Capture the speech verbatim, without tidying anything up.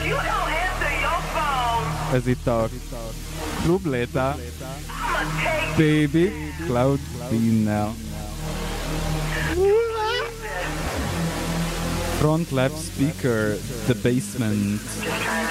Ez itt a Club Leta Baby Cloud Bean-nel. Front left speaker, The Basement.